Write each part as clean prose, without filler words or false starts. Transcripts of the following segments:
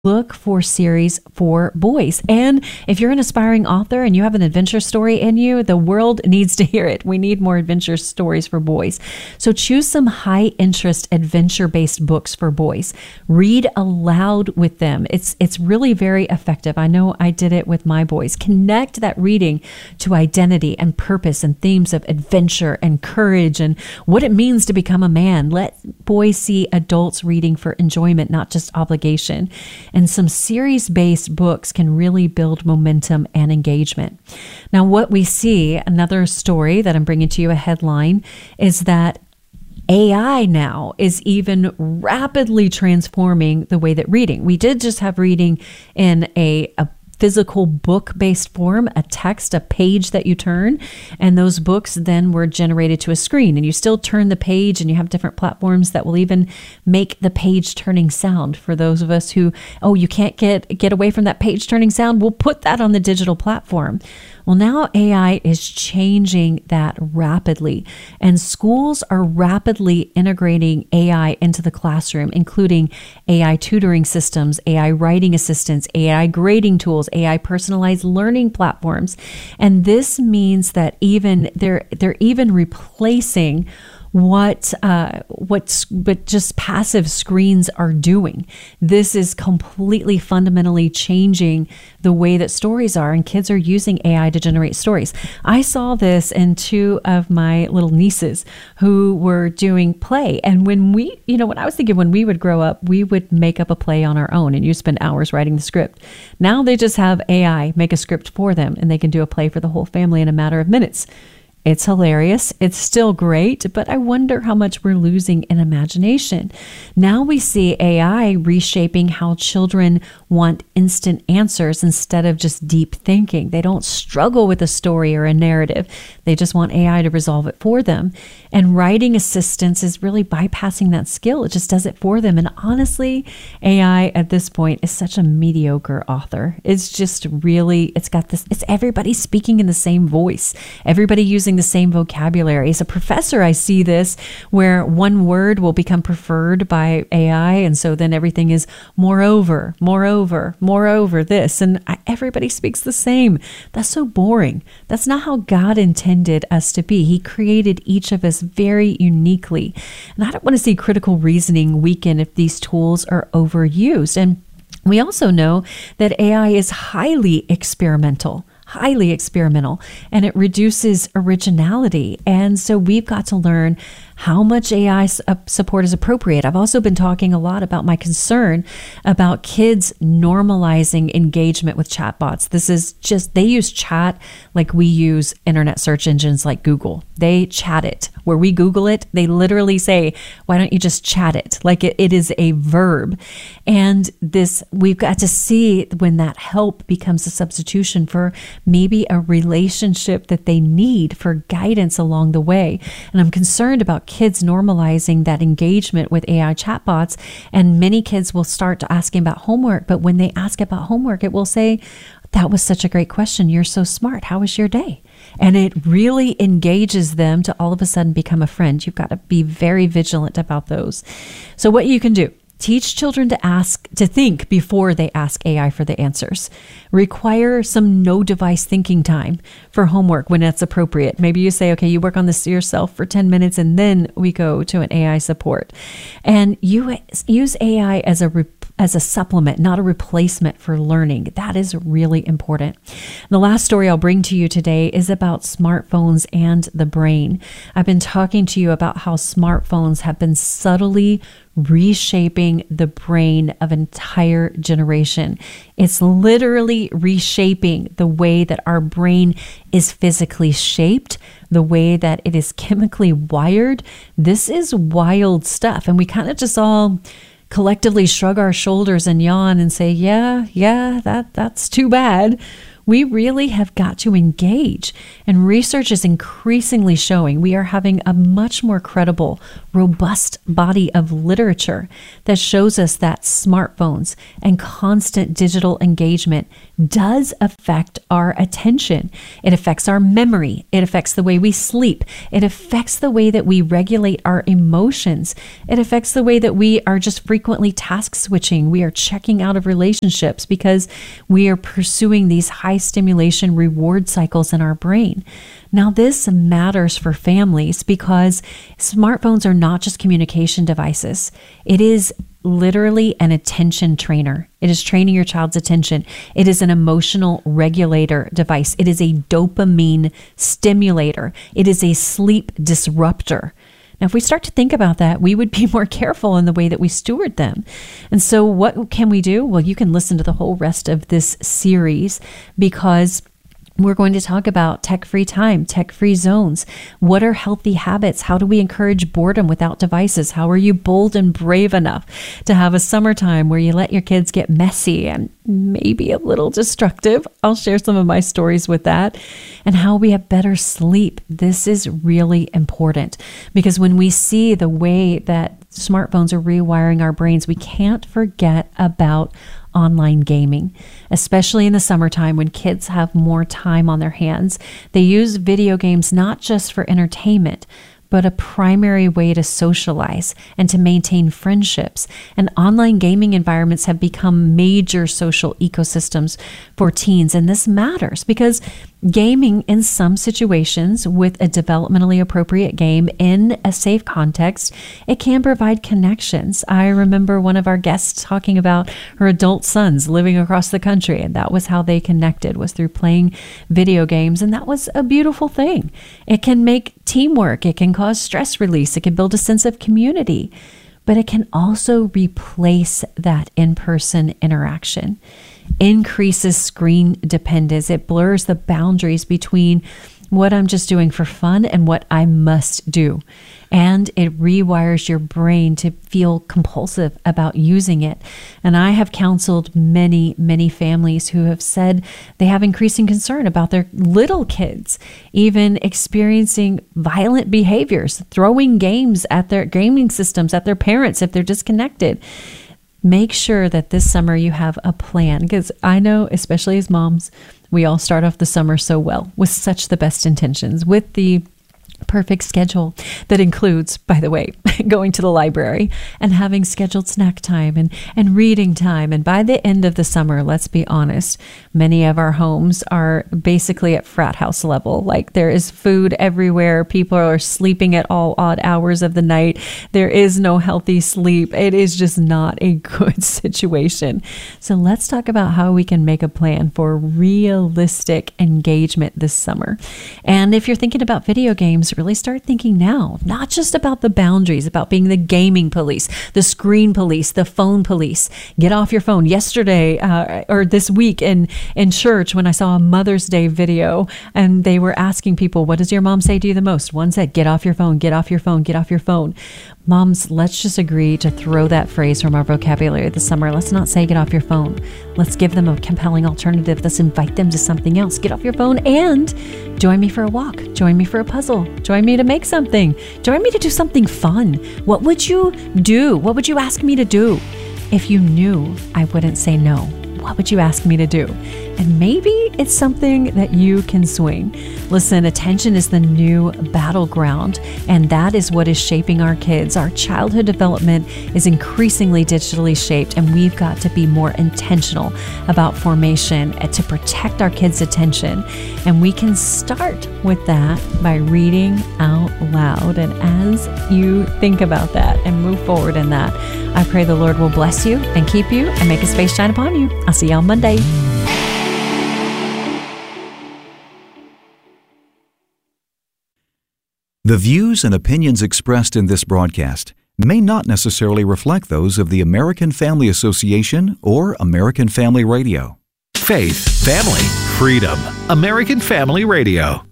look for series for boys. And if you're an aspiring author and you have an adventure story in you, the world needs to hear it. We need more adventure stories for boys. So choose some high interest adventure based books for boys. Read aloud with them. It's really very effective. I know I did it with my boys. Connect that reading to identity and purpose and themes of adventure and courage and what it means to become a man. Let boys see adults reading for enjoyment, not just obligation. And some series-based books can really build momentum and engagement. Now, what we see, another story that I'm bringing to you, a headline, is that AI now is even rapidly transforming the way that reading. We did just have reading in a physical book-based form, a text, a page that you turn, and those books then were generated to a screen, and you still turn the page, and you have different platforms that will even make the page turning sound. For those of us who, you can't get away from that page turning sound, we'll put that on the digital platform. Well, now AI is changing that rapidly, and schools are rapidly integrating AI into the classroom, including AI tutoring systems, AI writing assistants, AI grading tools, AI personalized learning platforms. And this means that they're even replacing what just passive screens are doing. This is completely fundamentally changing the way that stories are, and kids are using AI to generate stories. I saw this in two of my little nieces who were doing play. And when I was thinking when we would grow up, we would make up a play on our own and you spend hours writing the script. Now they just have AI make a script for them and they can do a play for the whole family in a matter of minutes. It's hilarious. It's still great, but I wonder how much we're losing in imagination. Now we see AI reshaping how children want instant answers instead of just deep thinking. They don't struggle with a story or a narrative. They just want AI to resolve it for them. And writing assistance is really bypassing that skill. It just does it for them. And honestly, AI at this point is such a mediocre author. It's just really, it's everybody speaking in the same voice. Everybody using the same vocabulary. As a professor, I see this where one word will become preferred by AI, and so then everything is moreover, this, and everybody speaks the same. That's so boring. That's not how God intended us to be. He created each of us very uniquely, and I don't want to see critical reasoning weaken if these tools are overused. And we also know that AI is highly experimental, and it reduces originality. And so we've got to learn how much AI support is appropriate. I've also been talking a lot about my concern about kids normalizing engagement with chatbots. They use chat like we use internet search engines like Google. They chat it. Where we Google it, they literally say, why don't you just chat it? Like it is a verb. And we've got to see when that help becomes a substitution for maybe a relationship that they need for guidance along the way. And I'm concerned about kids normalizing that engagement with AI chatbots, and many kids will start to asking about homework, but when they ask about homework, it will say, that was such a great question. You're so smart. How was your day? And it really engages them to all of a sudden become a friend. You've got to be very vigilant about those. So what you can do, teach children to think before they ask AI for the answers. Require some no device thinking time for homework when it's appropriate. Maybe you say, okay, you work on this yourself for 10 minutes and then we go to an AI support. And you use AI as a supplement, not a replacement for learning. That is really important. The last story I'll bring to you today is about smartphones and the brain. I've been talking to you about how smartphones have been subtly reshaping the brain of an entire generation. It's literally reshaping the way that our brain is physically shaped, the way that it is chemically wired. This is wild stuff. And we kind of just all collectively shrug our shoulders and yawn and say, yeah, that's too bad. We really have got to engage. And research is increasingly showing we are having a much more credible, robust body of literature that shows us that smartphones and constant digital engagement does affect our attention. It affects our memory. It affects the way we sleep. It affects the way that we regulate our emotions. It affects the way that we are just frequently task switching. We are checking out of relationships because we are pursuing these high stimulation reward cycles in our brain. Now, this matters for families because smartphones are not just communication devices. It is literally an attention trainer. It is training your child's attention. It is an emotional regulator device. It is a dopamine stimulator. It is a sleep disruptor. Now, if we start to think about that, we would be more careful in the way that we steward them. And so what can we do? Well, you can listen to the whole rest of this series because we're going to talk about tech-free time, tech-free zones. What are healthy habits? How do we encourage boredom without devices? How are you bold and brave enough to have a summertime where you let your kids get messy and maybe a little destructive? I'll share some of my stories with that. And how we have better sleep. This is really important because when we see the way that smartphones are rewiring our brains, we can't forget about online gaming, especially in the summertime when kids have more time on their hands. They use video games not just for entertainment, but a primary way to socialize and to maintain friendships. And online gaming environments have become major social ecosystems for teens. And this matters because gaming in some situations with a developmentally appropriate game in a safe context, it can provide connections. I remember one of our guests talking about her adult sons living across the country, and that was how they connected, was through playing video games. And that was a beautiful thing. It can make teamwork. It can cause stress release. It can build a sense of community, but it can also replace that in-person interaction. Increases screen dependence. It blurs the boundaries between what I'm just doing for fun and what I must do. And it rewires your brain to feel compulsive about using it. And I have counseled many, many families who have said they have increasing concern about their little kids, even experiencing violent behaviors, throwing games at their gaming systems, at their parents if they're disconnected. Make sure that this summer you have a plan, because I know, especially as moms, we all start off the summer so well with such the best intentions, with the perfect schedule that includes, by the way, going to the library and having scheduled snack time and reading time. And by the end of the summer, let's be honest, many of our homes are basically at frat house level. Like there is food everywhere. People are sleeping at all odd hours of the night. There is no healthy sleep. It is just not a good situation. So let's talk about how we can make a plan for realistic engagement this summer. And if you're thinking about video games, really start thinking now, not just about the boundaries, about being the gaming police, the screen police, the phone police. Get off your phone. Yesterday or this week in church, when I saw a Mother's Day video and they were asking people, what does your mom say to you the most? One said, get off your phone, get off your phone, get off your phone. Moms, let's just agree to throw that phrase from our vocabulary this summer. Let's not say get off your phone. Let's give them a compelling alternative. Let's invite them to something else. Get off your phone and join me for a walk. Join me for a puzzle. Join me to make something. Join me to do something fun. What would you do? What would you ask me to do? If you knew I wouldn't say no, what would you ask me to do? And maybe it's something that you can swing. Listen, attention is the new battleground, and that is what is shaping our kids. Our childhood development is increasingly digitally shaped, and we've got to be more intentional about formation and to protect our kids' attention. And we can start with that by reading out loud. And as you think about that and move forward in that, I pray the Lord will bless you and keep you and make His face shine upon you. I'll see you on Monday. The views and opinions expressed in this broadcast may not necessarily reflect those of the American Family Association or American Family Radio. Faith, family, freedom. American Family Radio.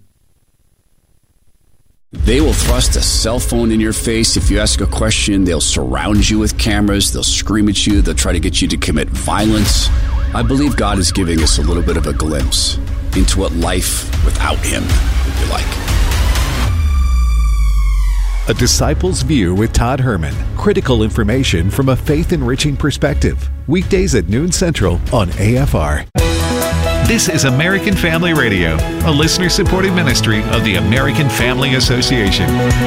They will thrust a cell phone in your face. If you ask a question, they'll surround you with cameras. They'll scream at you. They'll try to get you to commit violence. I believe God is giving us a little bit of a glimpse into what life without him would be like. A Disciple's View with Todd Herman. Critical information from a faith-enriching perspective. Weekdays at noon Central on AFR. This is American Family Radio, a listener-supported ministry of the American Family Association.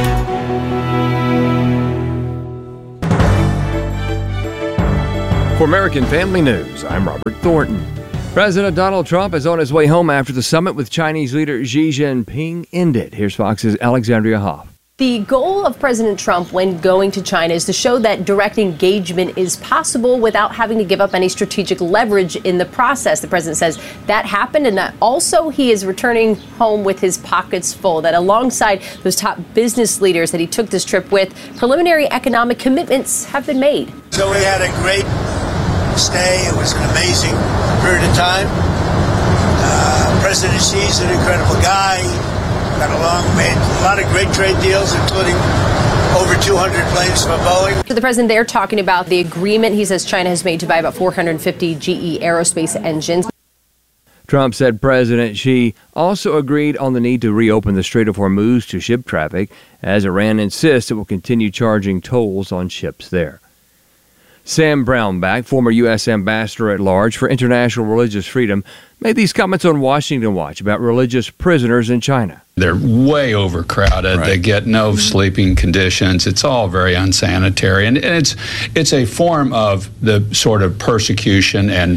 For American Family News, I'm Robert Thornton. President Donald Trump is on his way home after the summit with Chinese leader Xi Jinping ended. Here's Fox's Alexandria Hoff. The goal of President Trump when going to China is to show that direct engagement is possible without having to give up any strategic leverage in the process. The president says that happened, and that also he is returning home with his pockets full, that alongside those top business leaders that he took this trip with, preliminary economic commitments have been made. So we had a great stay. It was an amazing period of time. President Xi's an incredible guy. Got along, made a lot of great trade deals, including over 200 planes for Boeing. To the president, they're talking about the agreement he says China has made to buy about 450 GE aerospace engines. Trump said President Xi also agreed on the need to reopen the Strait of Hormuz to ship traffic, as Iran insists it will continue charging tolls on ships there. Sam Brownback, former U.S. Ambassador at Large for International Religious Freedom, made these comments on Washington Watch about religious prisoners in China. They're way overcrowded. Right. They get no sleeping conditions. It's all very unsanitary, and it's a form of the sort of persecution and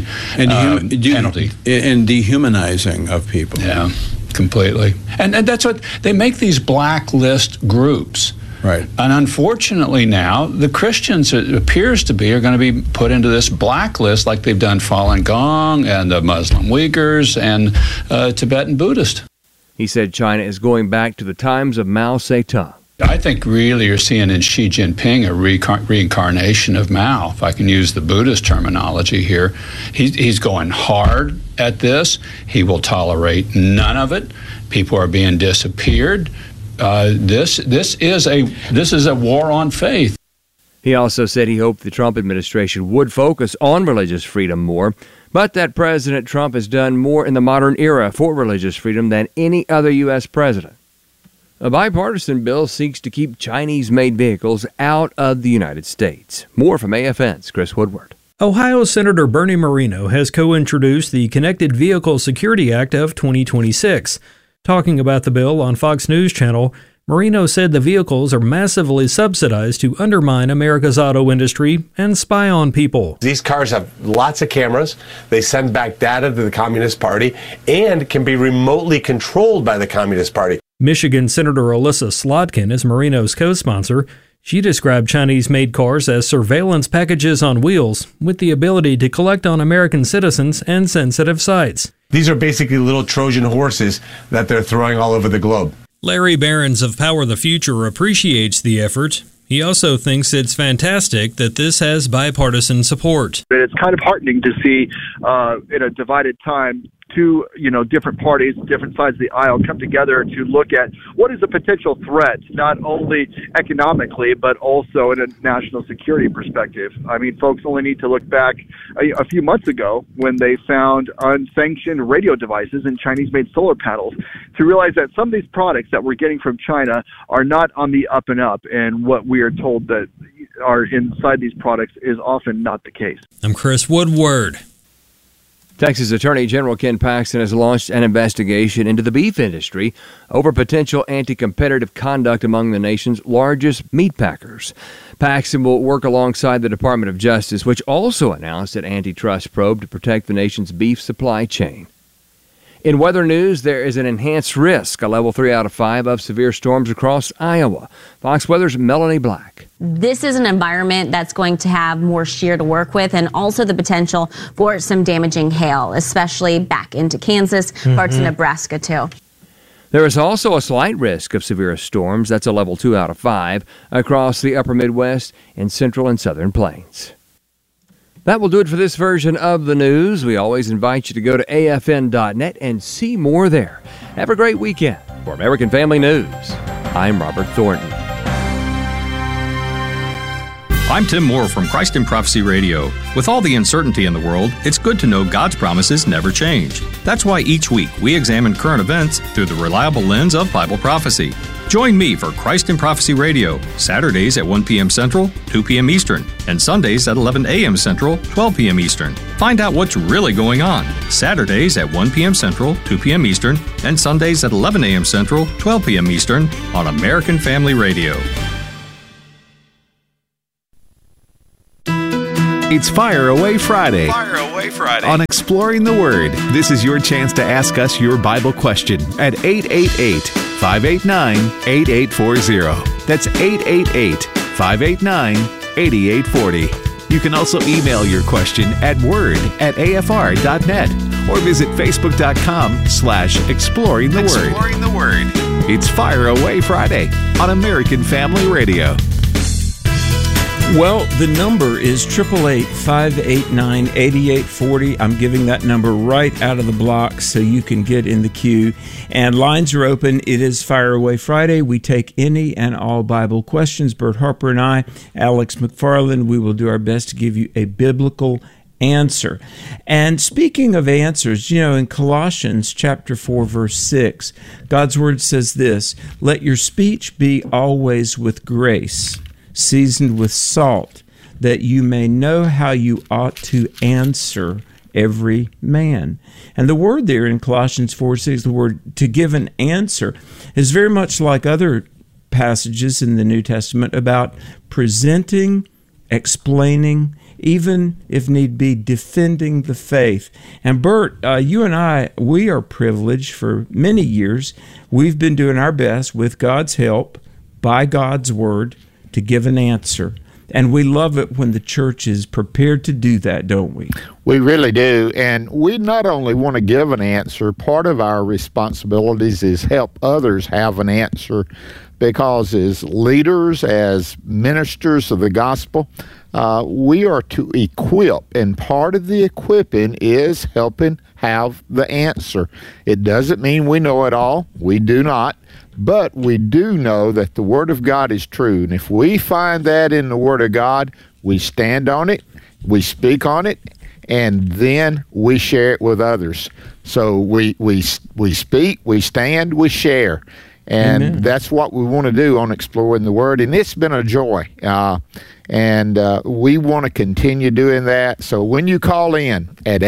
penalty and dehumanizing of people. Yeah, completely. And that's what they make these blacklist groups. Right. And unfortunately now, the Christians, it appears to be, are going to be put into this blacklist like they've done Falun Gong and the Muslim Uyghurs and Tibetan Buddhist. He said China is going back to the times of Mao Zedong. I think really you're seeing in Xi Jinping a reincarnation of Mao, if I can use the Buddhist terminology here. He's going hard at this. He will tolerate none of it. People are being disappeared. This is a war on faith. He also said he hoped the Trump administration would focus on religious freedom more, but that President Trump has done more in the modern era for religious freedom than any other U.S. president. A bipartisan bill seeks to keep Chinese-made vehicles out of the United States. More from AFN's Chris Woodward. Ohio Senator Bernie Moreno has co-introduced the Connected Vehicle Security Act of 2026. Talking about the bill on Fox News Channel, Moreno said the vehicles are massively subsidized to undermine America's auto industry and spy on people. These cars have lots of cameras. They send back data to the Communist Party and can be remotely controlled by the Communist Party. Michigan Senator Alyssa Slotkin is Moreno's co-sponsor. She described Chinese-made cars as surveillance packages on wheels with the ability to collect on American citizens and sensitive sites. These are basically little Trojan horses that they're throwing all over the globe. Larry Behrens of Power the Future appreciates the effort. He also thinks it's fantastic that this has bipartisan support. It's kind of heartening to see in a divided time two, different parties, different sides of the aisle come together to look at what is a potential threat, not only economically, but also in a national security perspective. I mean, folks only need to look back a few months ago when they found unsanctioned radio devices and Chinese-made solar panels to realize that some of these products that we're getting from China are not on the up and up, and what we are told that are inside these products is often not the case. I'm Chris Woodward. Texas Attorney General Ken Paxton has launched an investigation into the beef industry over potential anti-competitive conduct among the nation's largest meat packers. Paxton will work alongside the Department of Justice, which also announced an antitrust probe to protect the nation's beef supply chain. In weather news, there is an enhanced risk, a level 3 out of 5 of severe storms across Iowa. Fox Weather's Melanie Black. This is an environment that's going to have more shear to work with and also the potential for some damaging hail, especially back into Kansas, parts of Nebraska too. There is also a slight risk of severe storms, that's a level 2 out of 5, across the upper Midwest and central and southern plains. That will do it for this version of the news. We always invite you to go to afn.net and see more there. Have a great weekend. For American Family News, I'm Robert Thornton. I'm Tim Moore from Christ in Prophecy Radio. With all the uncertainty in the world, it's good to know God's promises never change. That's why each week we examine current events through the reliable lens of Bible prophecy. Join me for Christ in Prophecy Radio, Saturdays at 1 p.m. Central, 2 p.m. Eastern, and Sundays at 11 a.m. Central, 12 p.m. Eastern. Find out what's really going on. Saturdays at 1 p.m. Central, 2 p.m. Eastern, and Sundays at 11 a.m. Central, 12 p.m. Eastern on American Family Radio. It's Fire Away Friday. Fire Away Friday. On Exploring the Word, this is your chance to ask us your Bible question at 888-589-8840. That's 888-589-8840. You can also email your question at word@afr.net or visit facebook.com/exploring the word. Exploring the Word. It's Fire Away Friday on American Family Radio. Well, the number is 888-589-8840. I'm giving that number right out of the block so you can get in the queue. And lines are open. It is Fire Away Friday. We take any and all Bible questions. Bert Harper and I, Alex McFarland, we will do our best to give you a biblical answer. And speaking of answers, in Colossians chapter 4, verse 6, God's word says this: "Let your speech be always with grace, seasoned with salt, that you may know how you ought to answer every man." And the word there in Colossians 4:6, the word to give an answer, is very much like other passages in the New Testament about presenting, explaining, even if need be, defending the faith. And Bert, you and I, we are privileged for many years. We've been doing our best with God's help, by God's word, to give an answer. And we love it when the church is prepared to do that, don't we? We really do. And we not only want to give an answer, part of our responsibilities is help others have an answer, because as leaders, as ministers of the gospel, we are to equip, and part of the equipping is helping have the answer. It doesn't mean we know it all. We do not. But we do know that the Word of God is true. And if we find that in the Word of God, we stand on it, we speak on it, and then we share it with others. So we speak, we stand, we share. And Amen. That's what we want to do on Exploring the Word. And it's been a joy. And we want to continue doing that. So when you call in at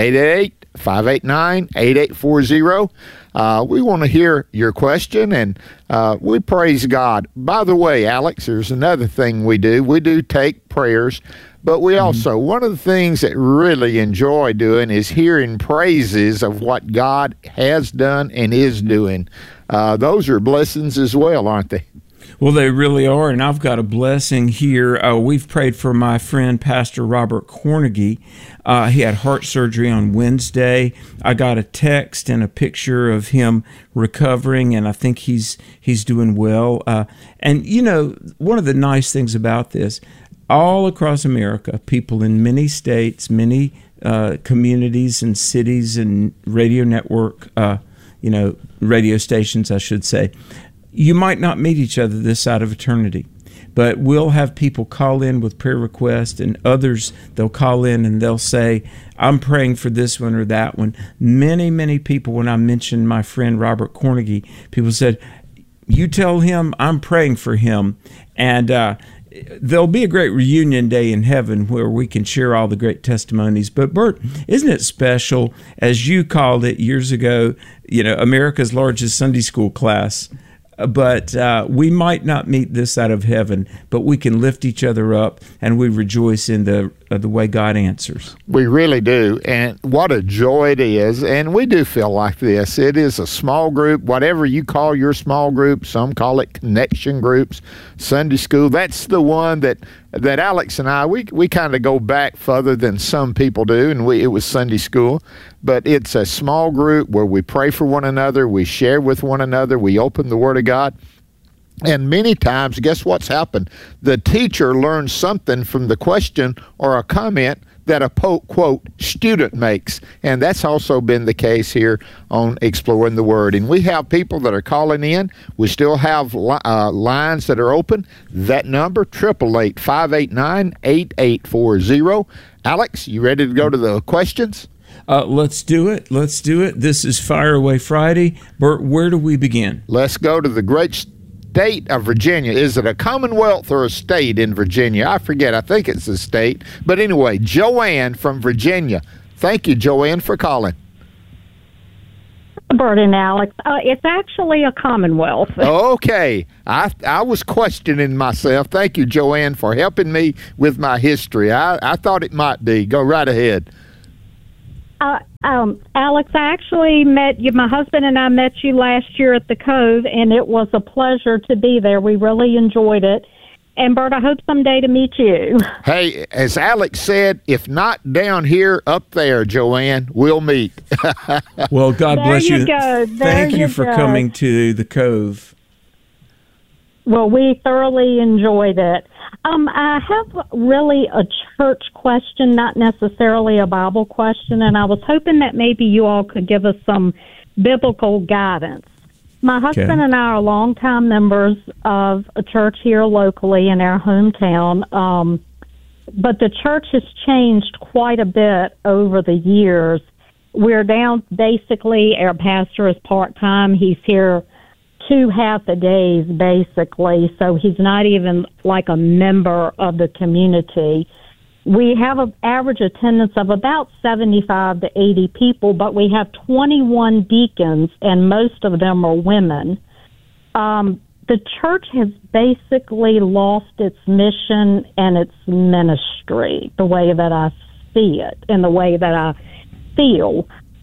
888-589-8840, we want to hear your question, and we praise God. By the way, Alex, there's another thing we do. We do take prayers, but we also, one of the things that really enjoy doing is hearing praises of what God has done and is doing. Those are blessings as well, aren't they? Well, they really are, and I've got a blessing here. We've prayed for my friend, Pastor Robert Cornegie. He had heart surgery on Wednesday. I got a text and a picture of him recovering, and I think he's doing well. And, one of the nice things about this, all across America, people in many states, many communities and cities and radio network, radio stations, I should say, you might not meet each other this side of eternity, but we'll have people call in with prayer requests, and others, they'll call in and they'll say, I'm praying for this one or that one. Many, many people, when I mentioned my friend Robert Cornegie, people said, you tell him I'm praying for him. And there'll be a great reunion day in heaven where we can share all the great testimonies. But Bert, isn't it special, as you called it years ago, America's largest Sunday school class? But we might not meet this side of heaven, but we can lift each other up, and we rejoice in the way God answers. We really do, and what a joy it is. And we do feel like this. It is a small group, whatever you call your small group. Some call it connection groups, Sunday school. That's the one that Alex and I, we kind of go back further than some people do, and it was Sunday school. But it's a small group where we pray for one another, we share with one another, we open the Word of God. And many times, guess what's happened? The teacher learns something from the question or a comment that a, quote, student makes. And that's also been the case here on Exploring the Word. And we have people that are calling in. We still have lines that are open. That number, 888-589-8840. Alex, you ready to go to the questions? Let's do it. This is Fire Away Friday. Bert, where do we begin? Let's go to the great state of Virginia. Is it a commonwealth or a state in Virginia? I forget. I think it's a state. But anyway, Joanne from Virginia. Thank you, Joanne, for calling. Bert and Alex, it's actually a commonwealth. Okay. I was questioning myself. Thank you, Joanne, for helping me with my history. I thought it might be. Go right ahead. Alex, I actually met you. My husband and I met you last year at the Cove, and it was a pleasure to be there. We really enjoyed it. And, Bert, I hope someday to meet you. Hey, as Alex said, if not down here, up there, Joanne, we'll meet. Well, God bless you. Go. Thank you for coming to the Cove. Well, we thoroughly enjoyed it. I have really a church question, not necessarily a Bible question, and I was hoping that maybe you all could give us some biblical guidance. My husband and I are longtime members of a church here locally in our hometown, but the church has changed quite a bit over the years. We're down, basically, our pastor is part-time. He's here 2 half-a-days, basically, so he's not even like a member of the community. We have an average attendance of about 75 to 80 people, but we have 21 deacons, and most of them are women. The church has basically lost its mission and its ministry, the way that I see it and the way that I feel.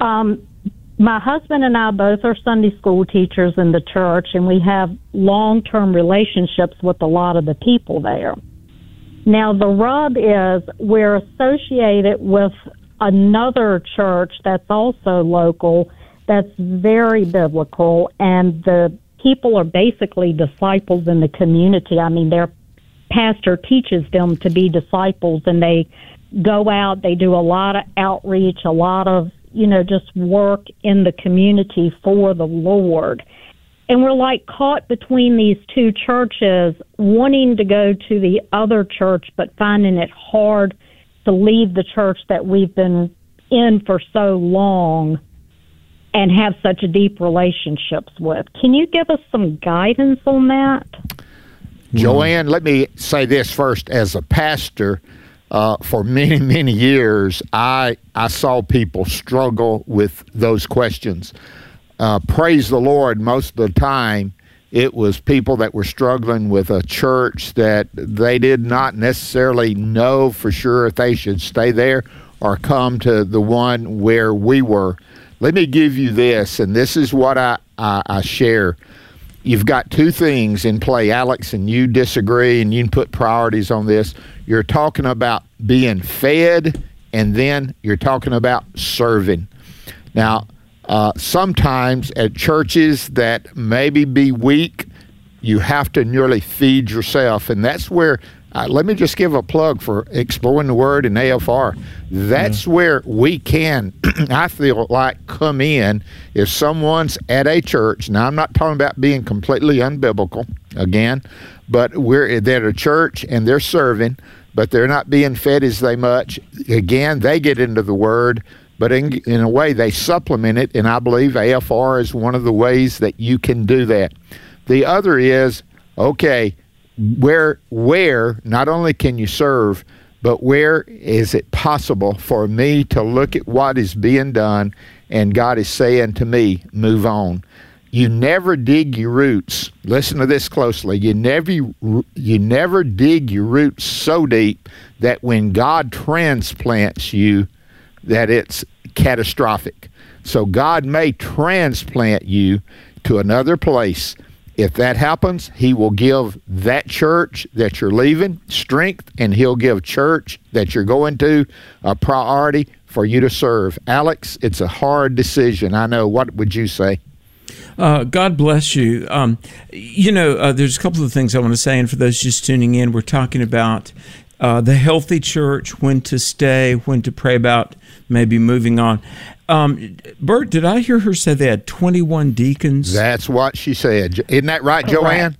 My husband and I both are Sunday school teachers in the church, and we have long-term relationships with a lot of the people there. Now, the rub is we're associated with another church that's also local, that's very biblical, and the people are basically disciples in the community. I mean, their pastor teaches them to be disciples, and they go out, they do a lot of outreach, a lot of just work in the community for the Lord. And we're like caught between these two churches, wanting to go to the other church, but finding it hard to leave the church that we've been in for so long and have such deep relationships with. Can you give us some guidance on that? Joanne, let me say this first. As a pastor, for many, many years, I saw people struggle with those questions. Praise the Lord, most of the time, it was people that were struggling with a church that they did not necessarily know for sure if they should stay there or come to the one where we were. Let me give you this, and this is what I share. You've got 2 things in play, Alex, and you disagree, and you can put priorities on this. You're talking about being fed, and then you're talking about serving. Now, sometimes at churches that maybe be weak, you have to nearly feed yourself, and that's where let me just give a plug for Exploring the Word and AFR. That's where we can, I feel like, come in if someone's at a church. Now, I'm not talking about being completely unbiblical, again, but they're at a church and they're serving, but they're not being fed as they much. Again, they get into the Word, but in a way they supplement it, and I believe AFR is one of the ways that you can do that. The other is, okay, where not only can you serve, but where is it possible for me to look at what is being done and God is saying to me, move on. You never dig your roots. Listen to this closely. You never dig your roots so deep that when God transplants you, that it's catastrophic. So God may transplant you to another place. If that happens, he will give that church that you're leaving strength, and he'll give church that you're going to a priority for you to serve. Alex, it's a hard decision. I know. What would you say? God bless you. There's a couple of things I want to say, and for those just tuning in, we're talking about the healthy church, when to stay, when to pray about maybe moving on. Bert, did I hear her say they had 21 deacons? That's what she said. Isn't that right, Correct. Joanne?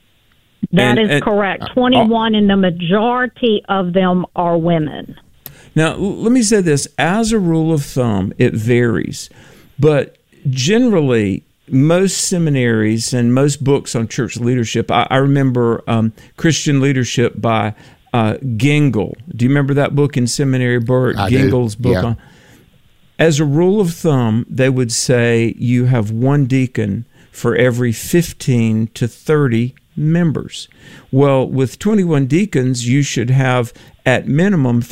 That is correct. 21, and the majority of them are women. Now, let me say this. As a rule of thumb, it varies. But generally, most seminaries and most books on church leadership, I remember Christian Leadership by Gengel. Do you remember that book in seminary, Bert? Gengel's book. Yeah. As a rule of thumb, they would say you have one deacon for every 15 to 30 members. Well, with 21 deacons, you should have at minimum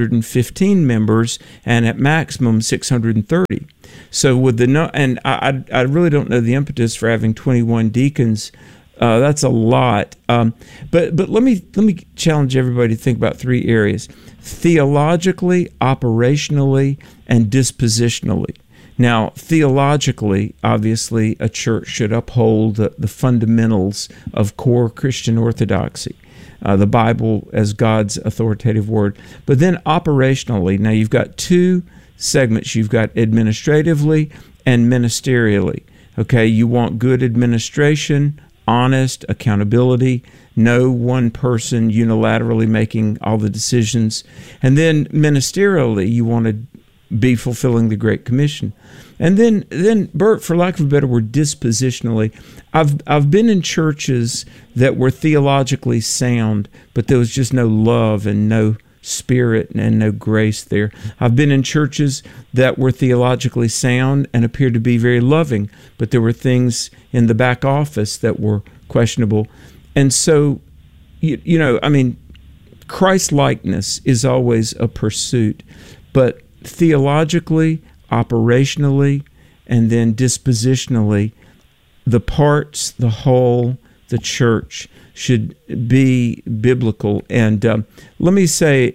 315 members and at maximum 630. So with and I really don't know the impetus for having 21 deacons. That's a lot. But let me challenge everybody to think about three areas: theologically, operationally, and dispositionally. Now, theologically, obviously, a church should uphold the fundamentals of core Christian orthodoxy, the Bible as God's authoritative word. But then operationally, now you've got two segments. You've got administratively and ministerially. Okay, you want good administration, honest accountability, no one person unilaterally making all the decisions. And then ministerially, you want to be fulfilling the Great Commission. And then Bert, for lack of a better word, dispositionally, I've been in churches that were theologically sound, but there was just no love and no spirit and no grace there. I've been in churches that were theologically sound and appeared to be very loving, but there were things in the back office that were questionable. And so, you know, I mean, Christ-likeness is always a pursuit, but theologically, operationally, and then dispositionally, the parts, the whole, the church should be biblical. And let me say,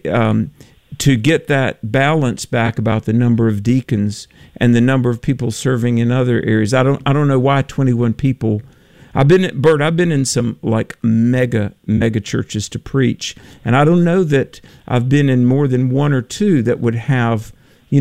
to get that balance back about the number of deacons and the number of people serving in other areas, I don't know why 21 people. I've been in some like mega churches to preach, and I don't know that I've been in more than one or two that would have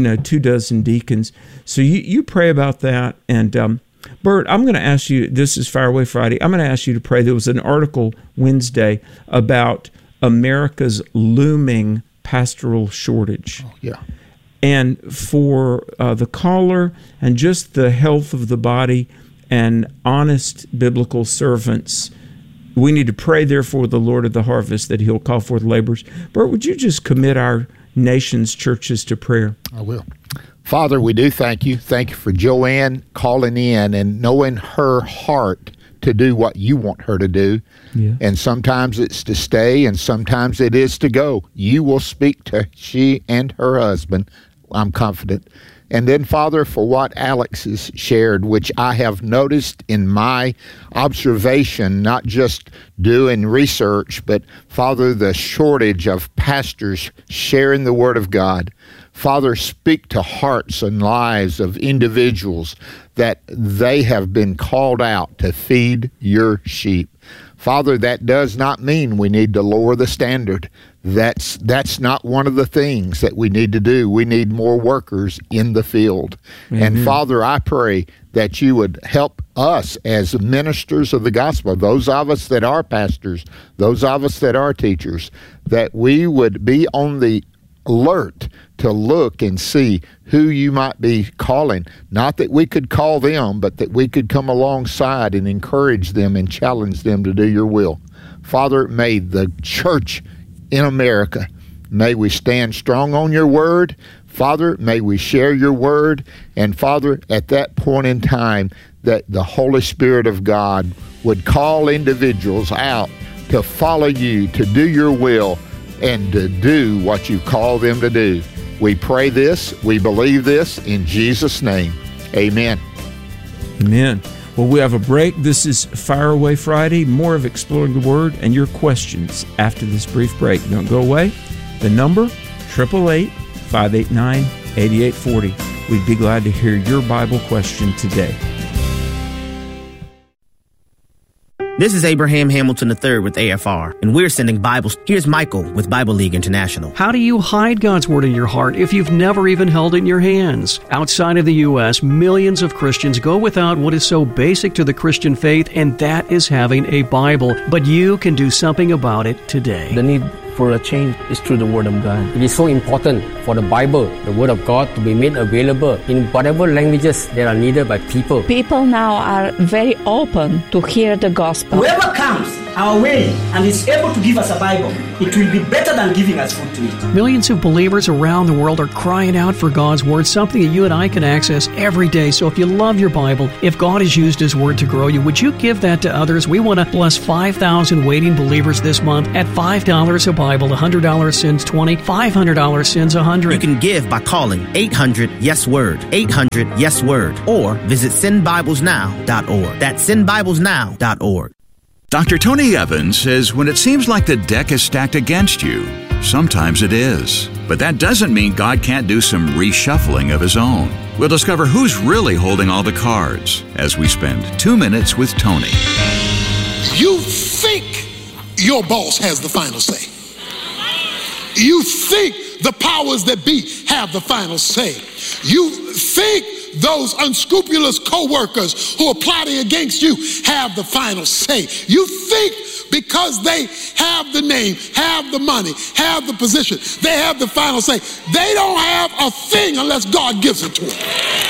24 deacons. So you pray about that. And Bert, I'm going to ask you, this is Fire Away Friday, I'm going to ask you to pray. There was an article Wednesday about America's looming pastoral shortage. Oh, yeah. And for the caller and just the health of the body and honest biblical servants, we need to pray, therefore, the Lord of the harvest, that he'll call forth laborers. Bert, would you just commit our nation's churches to prayer? I will. Father, we do thank you. Thank you for Joanne calling in and knowing her heart to do what you want her to do. Yeah. And sometimes it's to stay and sometimes it is to go. You will speak to she and her husband, I'm confident. And then, Father, for what Alex has shared, which I have noticed in my observation, not just doing research, but, Father, the shortage of pastors sharing the Word of God. Father, speak to hearts and lives of individuals that they have been called out to feed your sheep. Father, that does not mean we need to lower the standard. That's not one of the things that we need to do. We need more workers in the field. Mm-hmm. And Father, I pray that you would help us as ministers of the gospel, those of us that are pastors, those of us that are teachers, that we would be on the alert to look and see who you might be calling. Not that we could call them, but that we could come alongside and encourage them and challenge them to do your will. Father, may the church in America, may we stand strong on your word. Father, may we share your word. And Father, at that point in time, that the Holy Spirit of God would call individuals out to follow you, to do your will, and to do what you call them to do. We pray this, we believe this, in Jesus' name. Amen. Amen. Well, we have a break. This is Fire Away Friday, more of Exploring the Word and your questions after this brief break. Don't go away. The number, 888-589-8840. We'd be glad to hear your Bible question today. This is Abraham Hamilton III with AFR, and we're sending Bibles. Here's Michael with Bible League International. How do you hide God's Word in your heart if you've never even held it in your hands? Outside of the U.S., millions of Christians go without what is so basic to the Christian faith, and that is having a Bible. But you can do something about it today. The need for a change is through the Word of God. It is so important for the Bible, the Word of God, to be made available in whatever languages that are needed by people. People now are very open to hear the gospel. Whoever comes our way and is able to give us a Bible, it will be better than giving us food to eat. Millions of believers around the world are crying out for God's Word, something that you and I can access every day. So if you love your Bible, if God has used His Word to grow you, would you give that to others? We want to bless 5,000 waiting believers this month at $5 a Bible. $100 sends 20, $500 sends 100. You can give by calling 800-YES-WORD, 800-YES-WORD, or visit sendbiblesnow.org. That's sendbiblesnow.org. Dr. Tony Evans says when it seems like the deck is stacked against you, sometimes it is. But that doesn't mean God can't do some reshuffling of His own. We'll discover who's really holding all the cards as we spend 2 minutes with Tony. You think your boss has the final say. You think the powers that be have the final say. You think those unscrupulous co-workers who are plotting against you have the final say. You think because they have the name, have the money, have the position, they have the final say. They don't have a thing unless God gives it to them.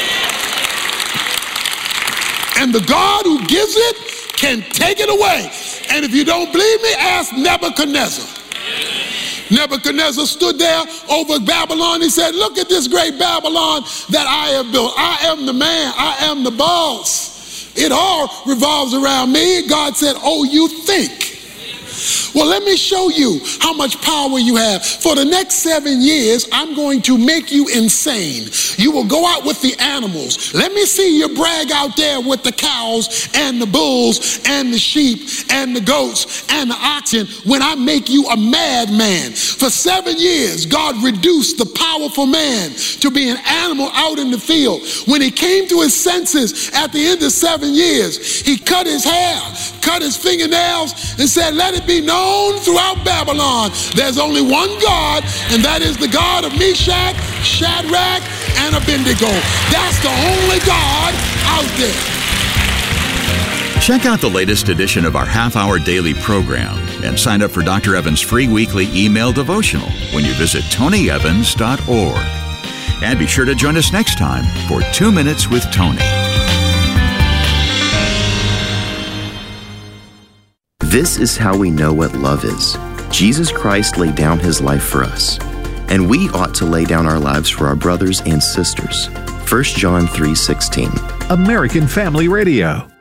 And the God who gives it can take it away. And if you don't believe me, ask Nebuchadnezzar. Nebuchadnezzar stood there over Babylon. He said, look at this great Babylon that I have built. I am the man. I am the boss. It all revolves around me. God said, oh, you think. Well, let me show you how much power you have. For the next 7 years, I'm going to make you insane. You will go out with the animals. Let me see you brag out there with the cows and the bulls and the sheep and the goats and the oxen when I make you a madman. For 7 years, God reduced the powerful man to be an animal out in the field. When he came to his senses at the end of 7 years, he cut his hair, cut his fingernails, and said, let it be known throughout Babylon, there's only one God, and that is the God of Meshach, Shadrach, and Abednego. That's the only God out there. Check out the latest edition of our half-hour daily program and sign up for Dr. Evans' free weekly email devotional when you visit tonyevans.org. And be sure to join us next time for 2 Minutes with Tony. This is how we know what love is. Jesus Christ laid down His life for us, and we ought to lay down our lives for our brothers and sisters. 1 John 3:16. American Family Radio.